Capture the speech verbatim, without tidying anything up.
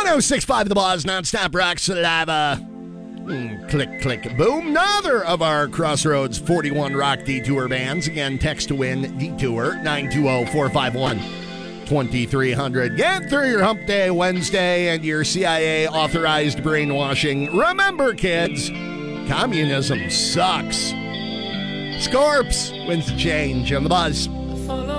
oh six point five The Buzz, nonstop rock saliva. Mm, click, click, boom. Another of our Crossroads forty-one Rock Detour bands. Again, text to win Detour, nine two zero, four five one, two three zero zero. Get through your Hump Day Wednesday and your C I A-authorized brainwashing. Remember, kids, communism sucks. Scorps wins the change on The Buzz.